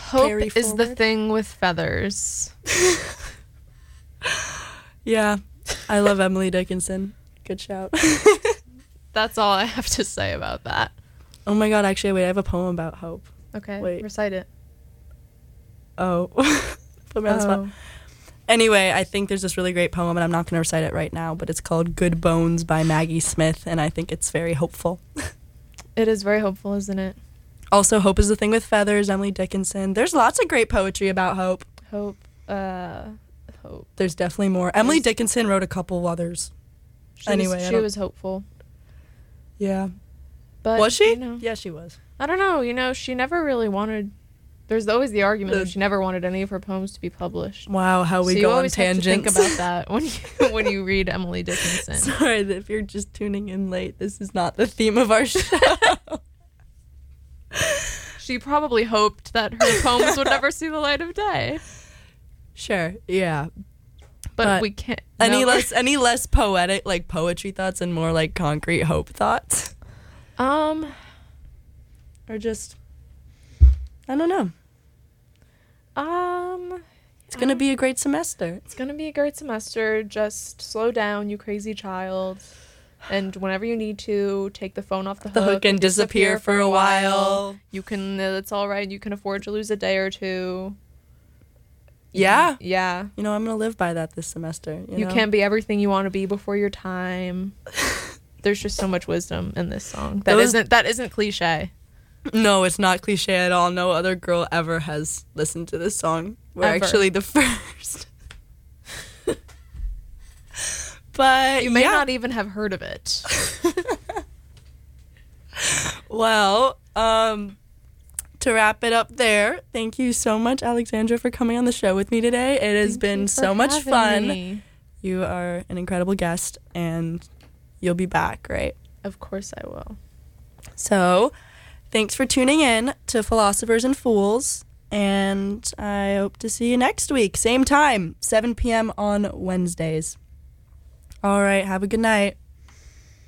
Hope carry is the forward. thing with feathers. Yeah, I love Emily Dickinson. Good shout. That's all I have to say about that. Oh my god, actually, wait, I have a poem about hope. Okay, Wait. recite it. Oh. Put me on the spot. Anyway, I think there's this really great poem, and I'm not going to recite it right now, but it's called Good Bones by Maggie Smith, and I think it's very hopeful. It is very hopeful, isn't it? Also, Hope is the Thing with Feathers, Emily Dickinson. There's lots of great poetry about hope. Hope. There's definitely more. Emily Dickinson wrote a couple others. Anyway, she was hopeful. Yeah. But, Was she? you know, Yeah, she was. I don't know. She never really wanted. There's always the argument that she never wanted any of her poems to be published. Wow, how we so go you on always tangents. have to think about that when you read Emily Dickinson. Sorry, if you're just tuning in late, this is not the theme of our show. She probably hoped that her poems would never see the light of day. Sure, yeah. But we can't. Any less poetic, like poetry thoughts, and more like concrete hope thoughts? Or just, I don't know. It's gonna be a great semester. It's gonna be a great semester. Just slow down, you crazy child. And whenever you need to, take the phone off the hook and disappear for a while. You can. It's all right. You can afford to lose a day or two. Yeah. Yeah. You know, I'm gonna live by that this semester. You can't be everything you want to be before your time. There's just so much wisdom in this song. That isn't cliche. No, it's not cliche at all. No other girl ever has listened to this song. We're Ever. actually the first. But You may not even have heard of it. Well, to wrap it up there, thank you so much, Alexandra, for coming on the show with me today. It has been so much fun. Me. You are an incredible guest, and you'll be back, right? Of course I will. So, thanks for tuning in to Philosophers and Fools, and I hope to see you next week. Same time, 7 p.m. on Wednesdays. All right, have a good night.